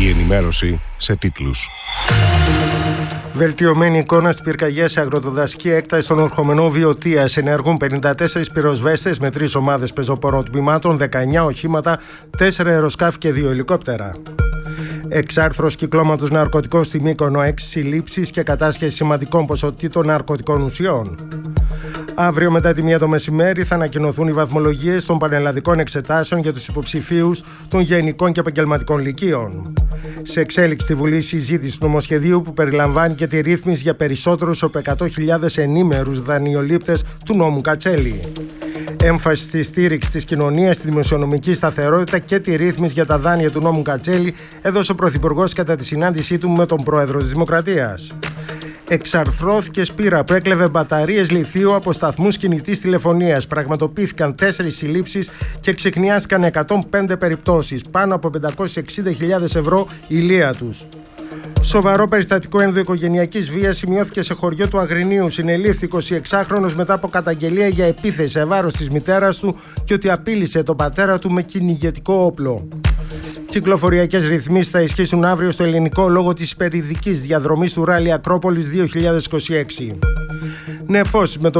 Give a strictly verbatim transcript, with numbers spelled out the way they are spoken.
Η ενημέρωση σε τίτλους. Βελτιωμένη εικόνα στην πυρκαγιά σε αγροτοδασική έκταση στον ορχομενό Βιωτίας. Ενεργούν πενήντα τέσσερις πυροσβέστες με τρεις ομάδες πεζοπορών τμήματων, δεκαεννιά οχήματα, τέσσερα αεροσκάφη και δύο ελικόπτερα. Εξάρθρωση κυκλώματος ναρκωτικών στη Μύκονο, έξι συλλήψεις και κατάσχεση σημαντικών ποσοτήτων ναρκωτικών ουσιών. Αύριο μετά τη μία το μεσημέρι θα ανακοινωθούν οι βαθμολογίες των πανελλαδικών εξετάσεων για τους υποψηφίους των γενικών και επαγγελματικών λυκείων. Σε εξέλιξη στη Βουλή συζήτηση του νομοσχεδίου που περιλαμβάνει και τη ρύθμιση για περισσότερους από εκατό χιλιάδες ενήμερους δανειολήπτες του νόμου Κατσέλη. Έμφαση στη στήριξη της κοινωνίας, στη δημοσιονομική σταθερότητα και τη ρύθμιση για τα δάνεια του νόμου Κατσέλη έδωσε ο Πρωθυπουργός κατά τη συνάντησή του με τον Πρόεδρο της Δημοκρατίας. Εξαρθρώθηκε σπήρα που έκλεβε μπαταρίες λιθίου από σταθμούς κινητής τηλεφωνίας. Πραγματοποιήθηκαν τέσσερις συλλήψεις και ξεχνιάστηκαν εκατόν πέντε περιπτώσεις. Πάνω από πεντακόσιες εξήντα χιλιάδες ευρώ η λία τους. Σοβαρό περιστατικό ενδοοικογενειακής βίας σημειώθηκε σε χωριό του Αγρινίου. Συνελήφθη εικοσιεξάχρονος μετά από καταγγελία για επίθεση σε βάρος της μητέρας του και ότι απείλησε τον πατέρα του με κυνηγετικό όπλο. Κυκλοφοριακές ρυθμίσεις θα ισχύσουν αύριο στο ελληνικό λόγω της υπερηδικής διαδρομής του Ράλι Ακρόπολης δύο χιλιάδες είκοσι έξι. Νεφώσεις με το